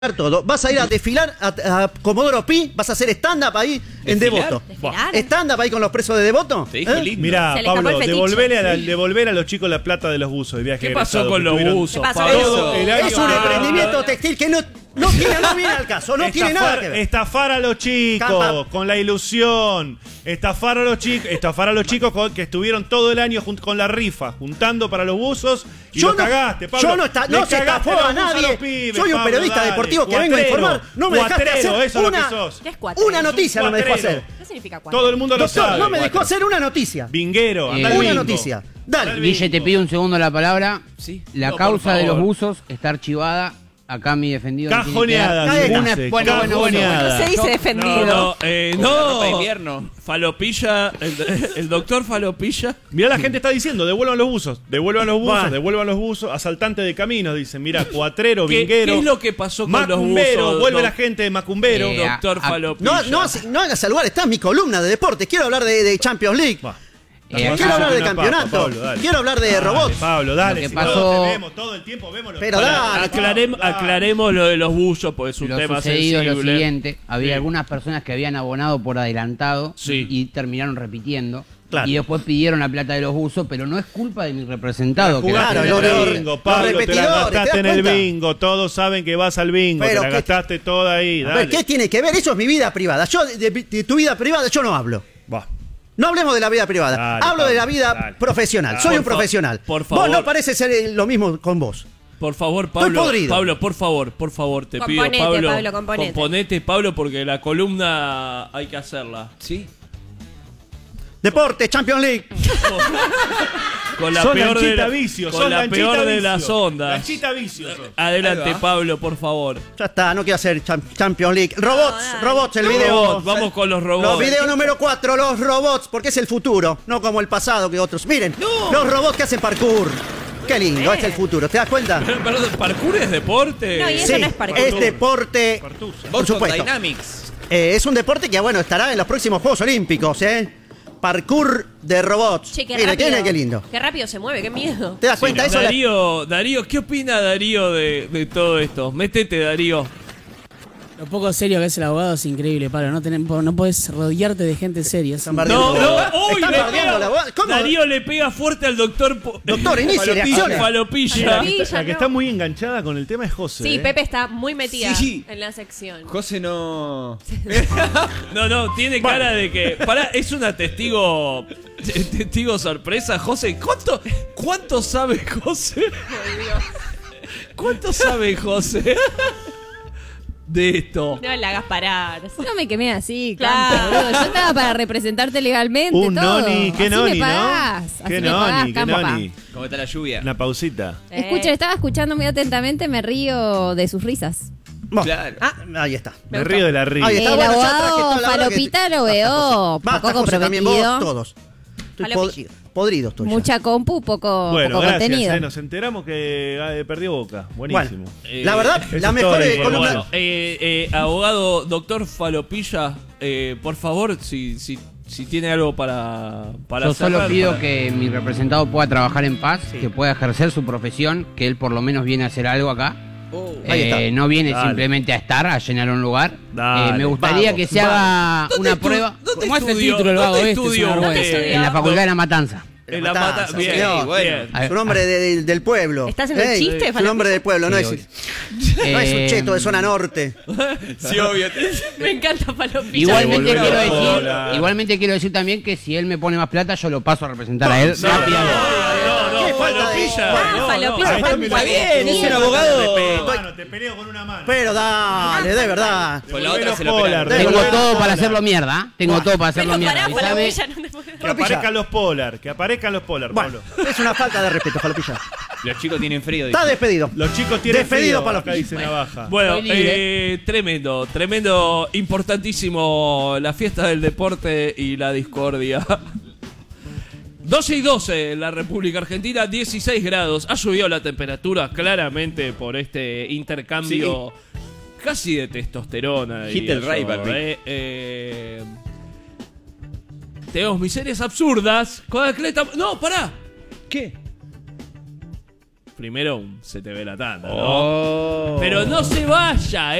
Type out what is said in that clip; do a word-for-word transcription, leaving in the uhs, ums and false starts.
todo. Vas a ir a desfilar a, a Comodoro Pi, vas a hacer stand-up ahí en Devoto. ¿Stand-up ahí con los presos de Devoto? ¿Eh? Mirá, Pablo, devolverle a, la, devolver a los chicos la plata de los buzos de viaje. ¿Qué pasó con los buzos? Eso, es un emprendimiento textil que no, no, tiene, no viene al caso, no estafar, tiene nada que ver. Estafar a los chicos Capa. con la ilusión. Estafar a los chicos, estafar a los chicos con, que estuvieron todo el año con la rifa, juntando para los buzos. Y yo lo no, cagaste, Pablo. Yo no, está, no se estafó a nadie. Pibes, Soy un Pablo, periodista dale. deportivo que cuatrero, vengo a informar. No me dejaste cuatrero, hacer eso una, es lo que sos. ¿Qué es cuatrero? una noticia, no me dejó hacer. ¿Qué significa cuatrero? Todo el mundo lo Doctor, sabe. no me dejó hacer una noticia. Vinguero, Eh, anda al Una bingo. noticia. Dale. Guille, te pido un segundo la palabra. Sí. La No, causa por de los favor. buzos está archivada. Acá mi defendido. no tiene Cajoneada. que dar se ninguna- dice, bueno, bueno, bueno, cajoneada. No se dice defendido. No, no, eh, Como la ropa de no. invierno. Falopilla, el, el doctor Falopilla. Mirá, la gente está diciendo, devuelvan los buzos, devuelvan los buzos, Bueno. devuelvan los buzos, asaltante de caminos, dicen, mirá, cuatrero, ¿Qué, vinguero. qué es lo que pasó con Macumbero, los buzos? vuelve doc- la gente de Macumbero. Eh, Doctor a- a- Falopilla. No, no, no hagas al lugar, está en mi columna de deportes. Quiero hablar de, de Champions League. Bah. Eh, acá- Quiero hablar de Una papa, campeonato. Pablo, dale. Quiero hablar de Dale, robots. Pablo, dale. Lo que si pasó- todos te vemos todo el tiempo, vemos los Pero Pará, dale, Aclarem- Dale. aclaremos lo de los buzos, porque es un Lo tema sucedido es lo sensible. siguiente. Había Sí. algunas personas que habían abonado por adelantado Sí. y terminaron repitiendo. Claro. Y después pidieron la plata de los buzos, pero no es culpa de mi representado. Que la Jugaste Claro, en lo- el lo- bingo, los Pablo, te la repetidores, gastaste ¿te en das el cuenta? bingo, todos saben que vas al bingo, Pero te la ¿qué- gastaste toda ahí, A dale. ver, ¿qué tiene que ver? Eso es mi vida privada. Yo de, de- de tu vida privada yo no hablo. Va. No hablemos de la vida privada. Dale, Hablo de la Pablo, vida dale. profesional. Dale. Soy Por un fa- profesional. por favor. Vos no parece ser eh, lo mismo con vos. Por favor, Pablo. podrido. Pablo, por favor, por favor, te Componete, pido, Pablo. Pablo, componete. componete, Pablo, porque la columna hay que hacerla. Sí. Deporte, Champions League. Con la Son peor de lanchita la, vicio, con son la lanchita peor de vicio. las ondas. Lanchita vicio. sos. Adelante, Ahí va. Pablo, por favor. Ya está, no quiero hacer cham- Champions League. Robots, dale. robots, el video. Robots, vamos con los robots. Los videos número cuatro, los robots, porque es el futuro, no como el pasado que otros. Miren, los robots que hacen parkour. Qué lindo, es el futuro, ¿te das cuenta? Perdón, ¿parkour es deporte? No, y eso no es parkour. es deporte, Partusa. por Boston supuesto. Dynamics. Eh, es un deporte que, bueno, estará en los próximos Juegos Olímpicos, ¿eh? Parkour de robots. Che, qué Mira, rápido. qué, qué lindo. Qué rápido se mueve, qué miedo. ¿Te das cuenta? Eso la- Darío, Darío, ¿qué opina Darío de, de todo esto? Métete, Darío. Lo poco serio que es el abogado es increíble, Pablo. No, tenés, no podés rodearte de gente seria. Es Están un- bardeando. No, no, uy, Están le bardeando la pega, voz. ¿Cómo? Darío le pega fuerte al doctor. Po- Doctor, inicie Falopilla, reacciones. Falopilla. Falopilla. La que no. está muy enganchada con el tema es José. Sí, ¿eh? Pepe está muy metida Sí. en la sección. José no. No, no, tiene cara de que. Pará, es una testigo. Testigo sorpresa, José. ¿Cuánto, cuánto sabe José? ¿Cuánto sabe José de esto? No la hagas parar. No me quemé así, Claro. Campo, boludo. Yo estaba para representarte legalmente. Un todo. noni, qué así noni, me pagás, ¿no? Así Qué me pagás, noni, qué Campo, papá. noni. ¿Cómo está la lluvia? Una pausita. Eh. Escucha, estaba escuchando muy atentamente, me río de sus risas. Bueno, Claro. ah, ahí está. Me Me gustó. río de la risa. Ahí está, El bueno, ya traje abogado toda la hora que- Falopita lo veo Basta, poco José, también vos, comprometido. todos. Estoy Falopillo. pod- podrido estoy ya. Mucha compu, poco, Bueno, poco gracias, contenido. eh, nos enteramos que eh, perdió Boca. Buenísimo. Bueno, Eh, la verdad, eso la es mejor todo, eh, bueno, columna. Bueno, eh, eh, abogado, doctor Falopilla, eh, por favor, si, si, si tiene algo para, para Yo solo cerrar, pido para- que mi representado pueda trabajar en paz, que pueda ejercer su profesión, que él por lo menos viene a hacer algo acá. Oh. Ahí está. Eh, no viene Dale. simplemente a estar, a llenar un lugar. Dale. Eh, me gustaría Vamos, que se haga ¿Dónde una estu- prueba ¿Dónde ¿Cómo hace el estudió? título el vago ¿Dónde este? Es una estudió vergüenza. usted? en la Facultad de La Matanza. En la Matanza, mata. Bien, señor. bueno. bien. A ver, Es un hombre de- de- del pueblo. ¿Está haciendo un chiste, Es un Falopilla? hombre del pueblo, no, Sí, es, obvio. no es un Eh, cheto de zona norte. Sí, obvio. Me encanta Falopilla. Igualmente Volver a quiero, la decir, bola. igualmente quiero decir también que si él me pone más plata, yo lo paso a representar a él No, rápidamente. No, no, Qué falta de- Falopilla. Ah, no, no. Falopilla Ah, está está muy Está bien, es un abogado. Mano, te peleo con una mano. Pero dale, de verdad. Con la otra se lo Polar, pelan. Tengo Devolver- todo para hacerlo mierda. ¿eh? Tengo todo para hacerlo Pero mierda. pará, ¿Y sabe? Falopilla, no te puedo... Que aparezcan los Polar, que aparezcan los Polar, Bueno, Pablo. es una falta de respeto, Falopilla. Los chicos tienen frío. Está despedido. Los chicos tienen Despedido frío, para los acá dice Navaja. Bueno, Estoy libre. eh, tremendo, tremendo, importantísimo la fiesta del deporte y la discordia. doce y doce en la República Argentina, dieciséis grados. Ha subido la temperatura claramente por este intercambio casi de testosterona. Hit diría el Ray, yo, papi. eh. Eh, tenemos miserias absurdas. Con Atleta- No, pará. ¿Qué? primero un se te ve la tanda, ¿no? Oh. Pero no se vaya,